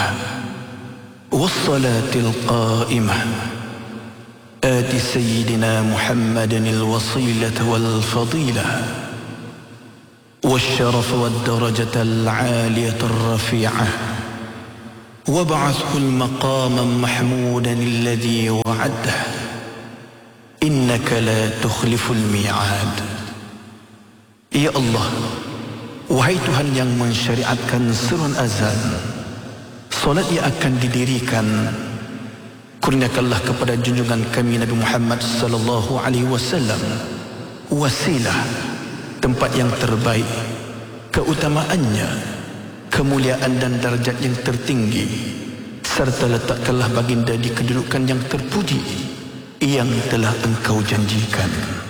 والصلاة القائمة آت سيدنا محمد الوصيلة والفضيلة والشرف والدرجة العالية الرفيعة وابعثه المقاما محمودا الذي وعده إنك لا تخلف الميعاد. Ya Allah, wahai Tuhan yang mensyariatkan serun azan, solat yang akan didirikan, kurniakanlah kepada junjungan kami Nabi Muhammad sallallahu alaihi wasallam wasilah, tempat yang terbaik, keutamaannya, kemuliaan dan darjat yang tertinggi, serta letakkanlah baginda di kedudukan yang terpuji yang telah Engkau janjikan.